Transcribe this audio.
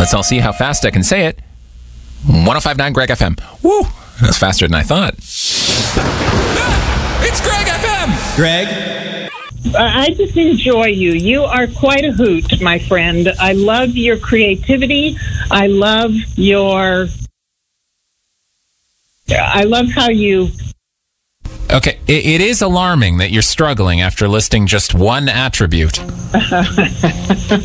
Let's all see how fast I can say it. 105.9 Greg FM. Woo! That's faster than I thought. It's Greg FM! Greg? I just enjoy you. You are quite a hoot, my friend. I love your creativity. I love how you... Okay, it is alarming that you're struggling after listing just one attribute.